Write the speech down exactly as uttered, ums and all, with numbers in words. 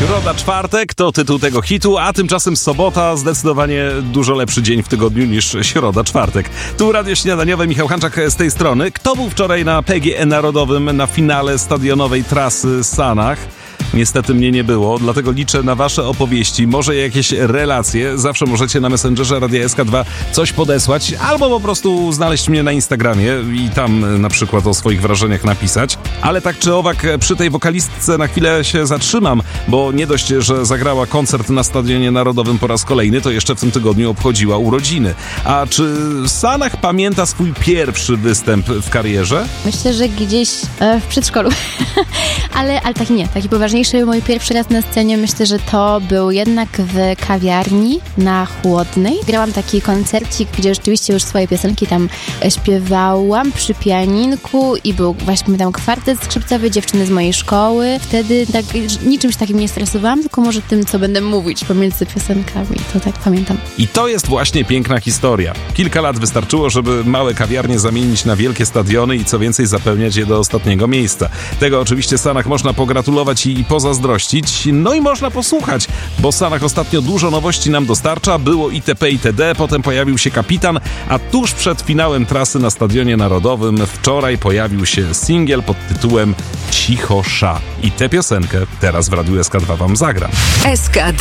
Środa, czwartek to tytuł tego hitu, a tymczasem sobota zdecydowanie dużo lepszy dzień w tygodniu niż środa, czwartek. Tu Radio Śniadaniowe, Michał Hanczak z tej strony. Kto był wczoraj na P G E Narodowym na finale stadionowej trasy Sanach? Niestety mnie nie było, dlatego liczę na wasze opowieści, może jakieś relacje. Zawsze możecie na Messengerze Radia S K dwa coś podesłać, albo po prostu znaleźć mnie na Instagramie i tam na przykład o swoich wrażeniach napisać. Ale tak czy owak przy tej wokalistce na chwilę się zatrzymam, bo nie dość, że zagrała koncert na Stadionie Narodowym po raz kolejny, to jeszcze w tym tygodniu obchodziła urodziny. A czy Sanach pamięta swój pierwszy występ w karierze? Myślę, że gdzieś e, w przedszkolu. ale, ale taki nie, taki poważniejszy. Mój pierwszy raz na scenie, myślę, że to był jednak w kawiarni na Chłodnej. Grałam taki koncercik, gdzie rzeczywiście już swoje piosenki tam śpiewałam przy pianinku i był właśnie tam kwartet skrzypcowy, dziewczyny z mojej szkoły. Wtedy tak niczym się takim nie stresowałam, tylko może tym, co będę mówić pomiędzy piosenkami. To tak pamiętam. I to jest właśnie piękna historia. Kilka lat wystarczyło, żeby małe kawiarnie zamienić na wielkie stadiony i co więcej zapełniać je do ostatniego miejsca. Tego oczywiście Sanach można pogratulować i pozazdrościć, no i można posłuchać, bo Sanach ostatnio dużo nowości nam dostarcza, było itp. itd., potem pojawił się Kapitan, a tuż przed finałem trasy na Stadionie Narodowym wczoraj pojawił się singiel pod tytułem Cicho Sza. I tę piosenkę teraz w Radiu S K dwa wam zagram. S K